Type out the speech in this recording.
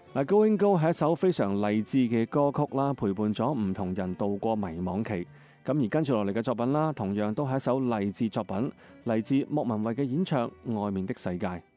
嗱，Going Go 係一首非常勵志嘅歌曲啦，陪伴咗唔同人度過迷惘期。咁而跟住落嚟嘅作品啦，同樣都係一首勵志作品，嚟自莫文蔚嘅演唱《外面的世界》。